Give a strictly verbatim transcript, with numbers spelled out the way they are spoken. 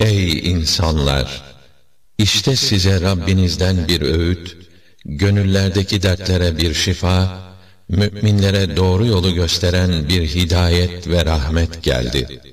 Ey insanlar! İşte size Rabbinizden bir öğüt, gönüllerdeki dertlere bir şifa, müminlere doğru yolu gösteren bir hidayet ve rahmet geldi.